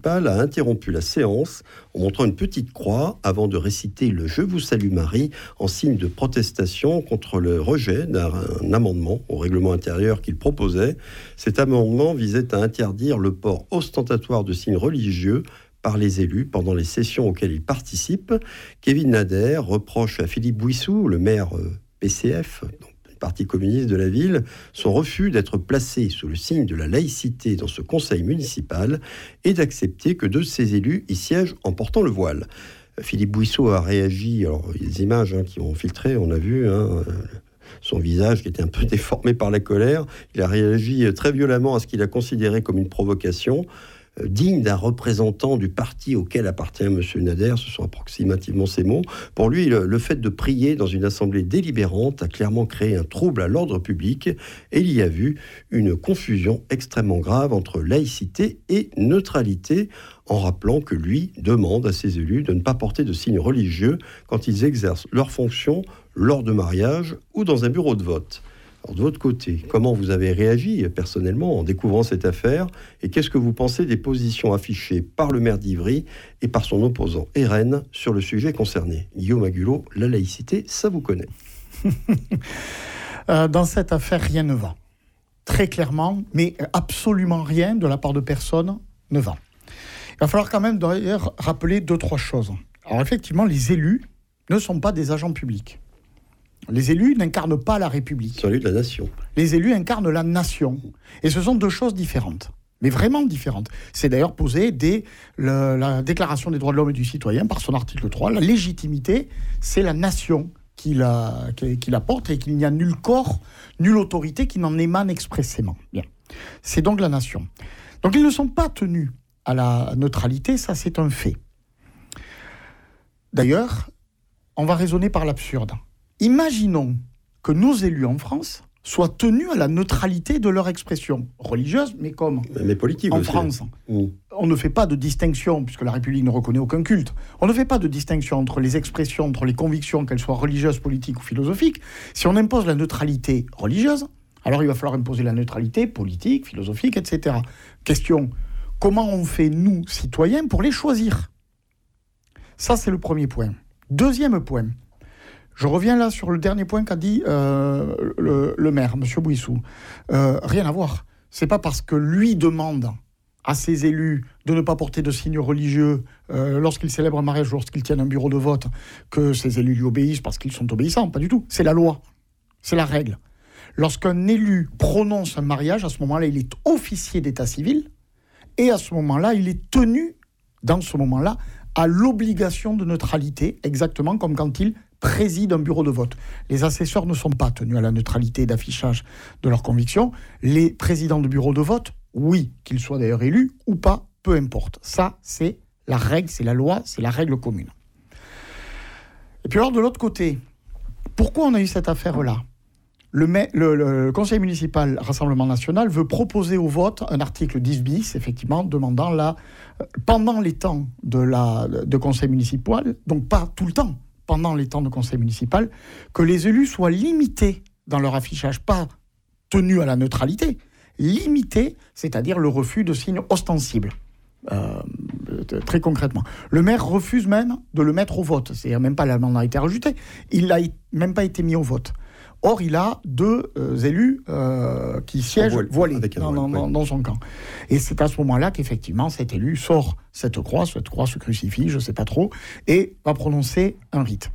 municipal a interrompu la séance en montrant une petite croix avant de réciter le « Je vous salue Marie » en signe de protestation contre le rejet d'un amendement au règlement intérieur qu'il proposait. Cet amendement visait à interdire le port ostentatoire de signes religieux par les élus pendant les sessions auxquelles ils participent. Kevin Nader reproche à Philippe Bouissou, le maire PCF, Parti communiste de la ville, son refus d'être placé sous le signe de la laïcité dans ce conseil municipal et d'accepter que deux de ses élus y siègent en portant le voile. Philippe Bouissou a réagi, alors il y a des images qui ont filtré, on a vu son visage qui était un peu déformé par la colère. Il a réagi très violemment à ce qu'il a considéré comme une provocation, digne d'un représentant du parti auquel appartient M. Nader, ce sont approximativement ces mots. Pour lui, le fait de prier dans une assemblée délibérante a clairement créé un trouble à l'ordre public et il y a vu une confusion extrêmement grave entre laïcité et neutralité, en rappelant que lui demande à ses élus de ne pas porter de signes religieux quand ils exercent leurs fonctions lors de mariage ou dans un bureau de vote. Alors, de votre côté, comment vous avez réagi personnellement en découvrant cette affaire et qu'est-ce que vous pensez des positions affichées par le maire d'Ivry et par son opposant RN sur le sujet concerné? Guillaume Agulot, la laïcité, ça vous connaît. Dans cette affaire, rien ne va. Très clairement, mais absolument rien de la part de personne ne va. Il va falloir quand même d'ailleurs rappeler 2-3 choses. Alors effectivement, les élus ne sont pas des agents publics. Les élus n'incarnent pas la République. Celui de la nation. Les élus incarnent la nation. Et ce sont deux choses différentes. Mais vraiment différentes. C'est d'ailleurs posé dès la Déclaration des droits de l'homme et du citoyen, par son article 3. La légitimité, c'est la nation qui la porte et qu'il n'y a nul corps, nulle autorité qui n'en émane expressément. Bien. C'est donc la nation. Donc ils ne sont pas tenus à la neutralité, ça c'est un fait. D'ailleurs, on va raisonner par l'absurde. Imaginons que nos élus en France soient tenus à la neutralité de leur expression religieuse, mais comme mais politique en aussi. France, on ne fait pas de distinction, puisque la République ne reconnaît aucun culte, on ne fait pas de distinction entre les expressions, entre les convictions, qu'elles soient religieuses, politiques ou philosophiques. Si on impose la neutralité religieuse, alors il va falloir imposer la neutralité politique, philosophique, etc. Question, comment on fait, nous, citoyens, pour les choisir? Ça, c'est le premier point. Deuxième point. Je reviens là sur le dernier point qu'a dit le maire, M. Bouissou. Rien à voir. C'est pas parce que lui demande à ses élus de ne pas porter de signes religieux lorsqu'ils célèbrent un mariage, lorsqu'ils tiennent un bureau de vote, que ces élus lui obéissent parce qu'ils sont obéissants. Pas du tout. C'est la loi. C'est la règle. Lorsqu'un élu prononce un mariage, à ce moment-là, il est officier d'état civil et à ce moment-là, il est tenu, dans ce moment-là, à l'obligation de neutralité, exactement comme quand il préside un bureau de vote. Les assesseurs ne sont pas tenus à la neutralité d'affichage de leurs convictions. Les présidents de bureaux de vote, oui, qu'ils soient d'ailleurs élus ou pas, peu importe. Ça, c'est la règle, c'est la loi, c'est la règle commune. Et puis alors, de l'autre côté, pourquoi on a eu cette affaire-là ? Le conseil municipal Rassemblement National veut proposer au vote un article 10 bis, effectivement, demandant pendant les temps de conseil municipal, donc pas tout le temps, pendant les temps de conseil municipal, que les élus soient limités dans leur affichage, pas tenus à la neutralité, limités, c'est-à-dire le refus de signes ostensibles. Très concrètement. Le maire refuse même de le mettre au vote. C'est même pas l'amendement a été rejeté. Il n'a même pas été mis au vote. Or, il a deux élus qui siègent voilés dans son camp. Et c'est à ce moment-là qu'effectivement, cet élu sort cette croix, se crucifie, je ne sais pas trop, et va prononcer un rite.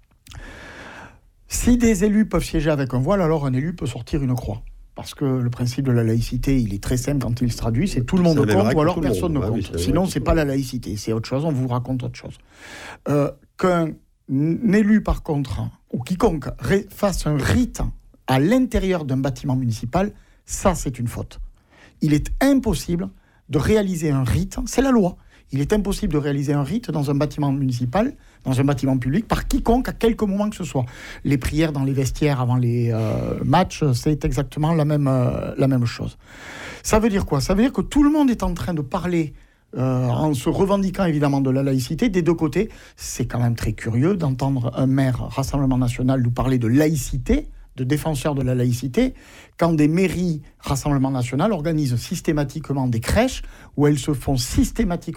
Si des élus peuvent siéger avec un voile, alors un élu peut sortir une croix. Parce que le principe de la laïcité, il est très simple quand il se traduit, c'est tout le monde compte ou alors personne ne compte. Sinon, c'est pas la laïcité, c'est autre chose, on vous raconte autre chose. Qu'un élu, par contre, ou quiconque fasse un rite à l'intérieur d'un bâtiment municipal, ça, c'est une faute. Il est impossible de réaliser un rite, c'est la loi, il est impossible de réaliser un rite dans un bâtiment municipal, dans un bâtiment public, par quiconque, à quelque moment que ce soit. Les prières dans les vestiaires avant les matchs, c'est exactement la même chose. Ça veut dire quoi ? Ça veut dire que tout le monde est en train de parler, en se revendiquant évidemment de la laïcité, des deux côtés. C'est quand même très curieux d'entendre un maire Rassemblement National nous parler de laïcité, de défenseurs de la laïcité, quand des mairies Rassemblement National organisent systématiquement des crèches où elles se font systématiquement